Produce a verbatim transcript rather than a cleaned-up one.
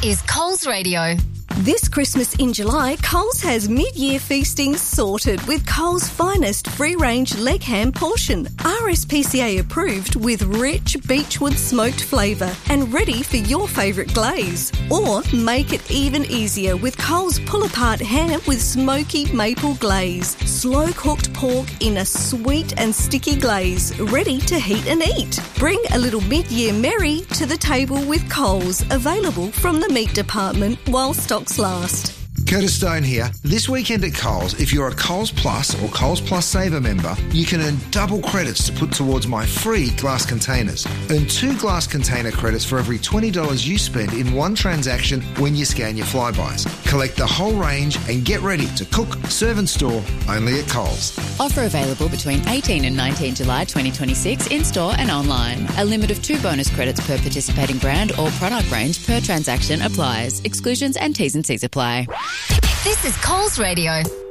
is Coles Radio. This Christmas in July, Coles has mid-year feasting sorted with Coles' finest free-range leg ham portion. R S P C A approved with rich beechwood smoked flavour and ready for your favourite glaze. Or make it even easier with Coles pull-apart ham with smoky maple glaze. Slow-cooked pork in a sweet and sticky glaze, ready to heat and eat. Bring a little mid-year merry to the table with Coles, available from the meat department while stocks last. Curtis Stone here. This weekend at Coles, if you're a Coles Plus or Coles Plus Saver member, you can earn double credits to put towards my free glass containers. Earn two glass container credits for every twenty dollars you spend in one transaction when you scan your Flybys. Collect the whole range and get ready to cook, serve and store only at Coles. Offer available between eighteenth and nineteenth July twenty twenty-six in-store and online. A limit of two bonus credits per participating brand or product range per transaction applies. Exclusions and T's and C's apply. This is Coles Radio.